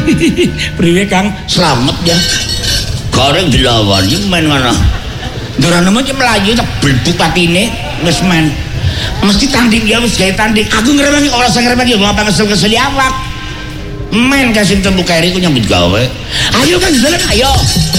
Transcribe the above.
Priwe Kang? Slamet ya. Goreng dilawan iki men ngono. Ndurane mesti mlayu tebel patine wis men. Mesti tanding ya wis gawe tanding. Aku ngrewangi ora sing ngrewangi wong apa kesel-kesel awak. Men kasih temu kairi ku nyambut gawe. Ayo kan jalan ayo.